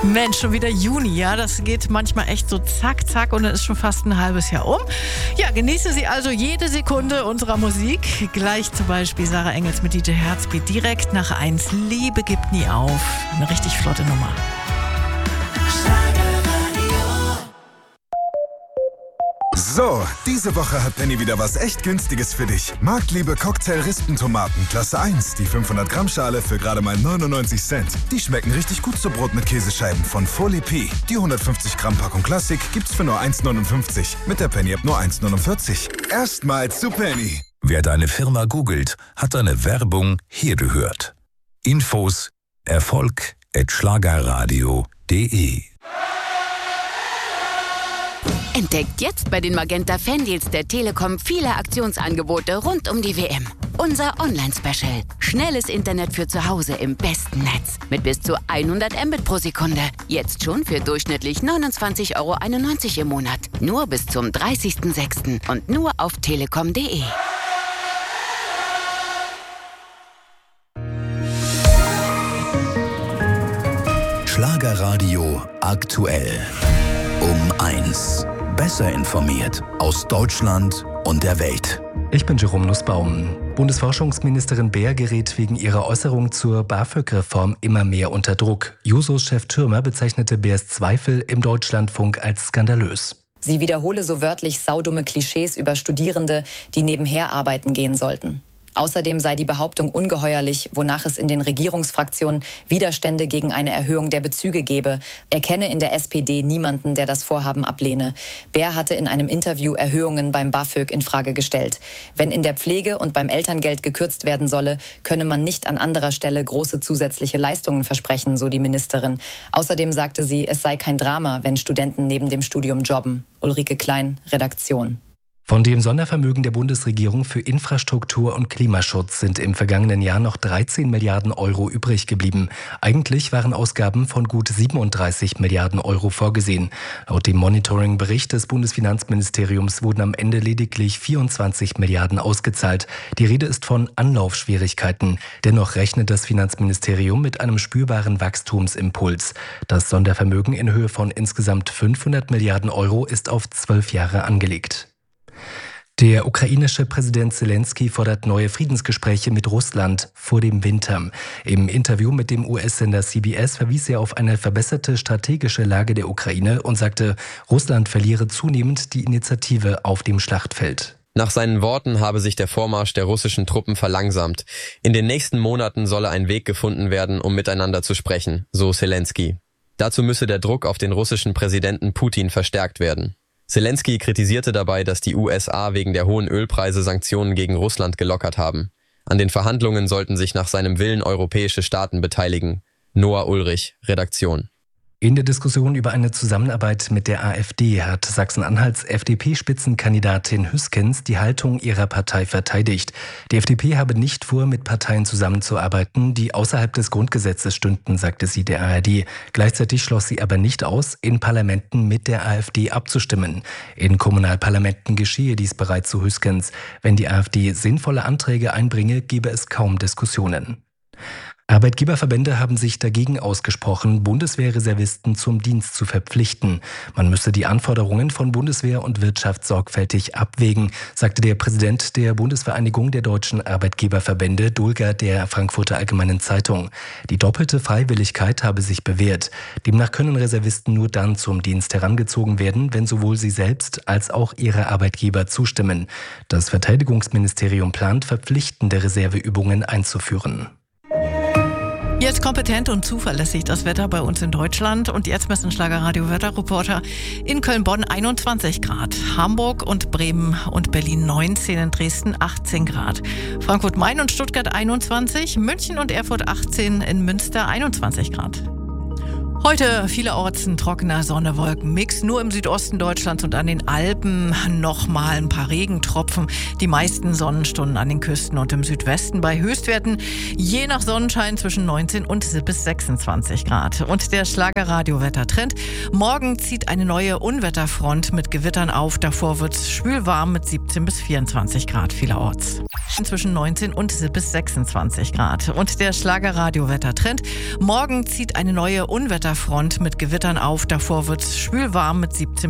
Mensch, schon wieder Juni, ja, das geht manchmal echt so zack, zack und dann ist schon fast ein halbes Jahr um. Ja, genießen Sie also jede Sekunde unserer Musik. Gleich zum Beispiel Sarah Engels mit DJ Herzbeat direkt nach 1. Liebe gibt nie auf. Eine richtig flotte Nummer. So, diese Woche hat Penny wieder was echt Günstiges für dich. Marktliebe Cocktail-Rispentomaten, Klasse 1, die 500 Gramm Schale für gerade mal 99 Cent. Die schmecken richtig gut zu Brot mit Käsescheiben von Folie P. Die 150 Gramm Packung Klassik gibt's für nur 1,59. Mit der Penny ab nur 1,49. Erstmals zu Penny. Wer deine Firma googelt, hat deine Werbung hier gehört. Infos erfolg@schlagerradio.de. Entdeckt jetzt bei den Magenta Fandeals der Telekom viele Aktionsangebote rund um die WM. Unser Online-Special. Schnelles Internet für zu Hause im besten Netz. Mit bis zu 100 Mbit pro Sekunde. Jetzt schon für durchschnittlich 29,91 € im Monat. Nur bis zum 30.06. und nur auf telekom.de. Schlagerradio aktuell. Um 1. Besser informiert aus Deutschland und der Welt. Ich bin Jerome Nussbaum. Bundesforschungsministerin Beer gerät wegen ihrer Äußerung zur BAföG-Reform immer mehr unter Druck. Jusos-Chef Thürmer bezeichnete Beers Zweifel im Deutschlandfunk als skandalös. Sie wiederhole so wörtlich saudumme Klischees über Studierende, die nebenher arbeiten gehen sollten. Außerdem sei die Behauptung ungeheuerlich, wonach es in den Regierungsfraktionen Widerstände gegen eine Erhöhung der Bezüge gebe. Er kenne in der SPD niemanden, der das Vorhaben ablehne. Beer hatte in einem Interview Erhöhungen beim BAföG in Frage gestellt. Wenn in der Pflege und beim Elterngeld gekürzt werden solle, könne man nicht an anderer Stelle große zusätzliche Leistungen versprechen, so die Ministerin. Außerdem sagte sie, es sei kein Drama, wenn Studenten neben dem Studium jobben. Ulrike Klein, Redaktion. Von dem Sondervermögen der Bundesregierung für Infrastruktur und Klimaschutz sind im vergangenen Jahr noch 13 Milliarden € übrig geblieben. Eigentlich waren Ausgaben von gut 37 Milliarden € vorgesehen. Laut dem Monitoring-Bericht des Bundesfinanzministeriums wurden am Ende lediglich 24 Milliarden ausgezahlt. Die Rede ist von Anlaufschwierigkeiten. Dennoch rechnet das Finanzministerium mit einem spürbaren Wachstumsimpuls. Das Sondervermögen in Höhe von insgesamt 500 Milliarden € ist auf 12 Jahre angelegt. Der ukrainische Präsident Zelensky fordert neue Friedensgespräche mit Russland vor dem Winter. Im Interview mit dem US-Sender CBS verwies er auf eine verbesserte strategische Lage der Ukraine und sagte, Russland verliere zunehmend die Initiative auf dem Schlachtfeld. Nach seinen Worten habe sich der Vormarsch der russischen Truppen verlangsamt. In den nächsten Monaten solle ein Weg gefunden werden, um miteinander zu sprechen, so Zelensky. Dazu müsse der Druck auf den russischen Präsidenten Putin verstärkt werden. Zelensky kritisierte dabei, dass die USA wegen der hohen Ölpreise Sanktionen gegen Russland gelockert haben. An den Verhandlungen sollten sich nach seinem Willen europäische Staaten beteiligen. Noah Ulrich, Redaktion. In der Diskussion über eine Zusammenarbeit mit der AfD hat Sachsen-Anhalts FDP-Spitzenkandidatin Hüskens die Haltung ihrer Partei verteidigt. Die FDP habe nicht vor, mit Parteien zusammenzuarbeiten, die außerhalb des Grundgesetzes stünden, sagte sie der ARD. Gleichzeitig schloss sie aber nicht aus, in Parlamenten mit der AfD abzustimmen. In Kommunalparlamenten geschehe dies bereits, so Hüskens. Wenn die AfD sinnvolle Anträge einbringe, gebe es kaum Diskussionen. Arbeitgeberverbände haben sich dagegen ausgesprochen, Bundeswehrreservisten zum Dienst zu verpflichten. Man müsse die Anforderungen von Bundeswehr und Wirtschaft sorgfältig abwägen, sagte der Präsident der Bundesvereinigung der deutschen Arbeitgeberverbände, Dulger, der Frankfurter Allgemeinen Zeitung. Die doppelte Freiwilligkeit habe sich bewährt. Demnach können Reservisten nur dann zum Dienst herangezogen werden, wenn sowohl sie selbst als auch ihre Arbeitgeber zustimmen. Das Verteidigungsministerium plant, verpflichtende Reserveübungen einzuführen. Jetzt kompetent und zuverlässig das Wetter bei uns in Deutschland. Und jetzt messen Schlagerradio-Wetterreporter in Köln-Bonn 21 Grad. Hamburg und Bremen und Berlin 19, in Dresden 18 Grad. Frankfurt-Main und Stuttgart 21, München und Erfurt 18, in Münster 21 Grad. Heute vielerorts ein trockener Sonne-Wolken-Mix. Nur im Südosten Deutschlands und an den Alpen nochmal ein paar Regentropfen. Die meisten Sonnenstunden an den Küsten und im Südwesten bei Höchstwerten je nach Sonnenschein zwischen 19 und bis 26 Grad. Und der Schlagerradio-Wettertrend. Morgen zieht eine neue Unwetterfront mit Gewittern auf. Davor wird es schwül-warm mit 17 bis 24 Grad vielerorts. Zwischen 19 und bis 26 Grad. Und der Schlagerradio-Wettertrend. Morgen zieht eine neue Unwetterfront Front mit Gewittern auf. Davor wird es schwül warm mit 17